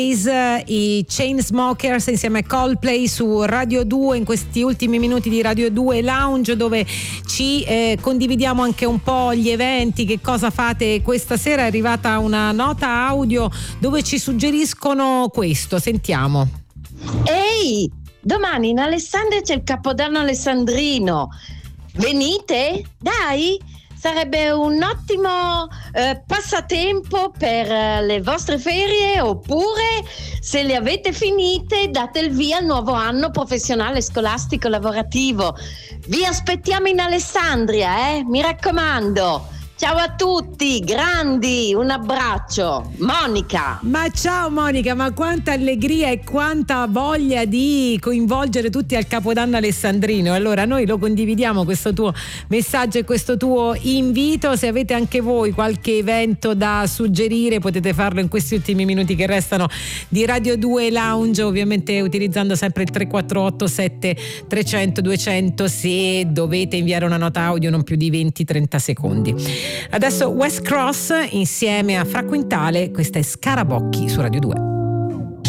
I Chainsmokers insieme a Coldplay su Radio 2 in questi ultimi minuti di Radio 2 Lounge, dove ci condividiamo anche un po' gli eventi, che cosa fate questa sera. È arrivata una nota audio dove ci suggeriscono questo, sentiamo. Ehi, domani in Alessandria c'è il Capodanno alessandrino, venite? Dai! Sarebbe un ottimo passatempo per le vostre ferie, oppure se le avete finite date il via al nuovo anno professionale, scolastico, lavorativo. Vi aspettiamo in Alessandria, mi raccomando. Ciao a tutti, grandi, un abbraccio. Monica. Ma ciao Monica, ma quanta allegria e quanta voglia di coinvolgere tutti al Capodanno alessandrino. Allora noi lo condividiamo questo tuo messaggio e questo tuo invito. Se avete anche voi qualche evento da suggerire potete farlo in questi ultimi minuti che restano di Radio 2 Lounge, ovviamente utilizzando sempre il 348 7300 200 se dovete inviare una nota audio non più di 20-30 secondi. Adesso West Cross insieme a Fra Quintale, questa è Scarabocchi su Radio 2.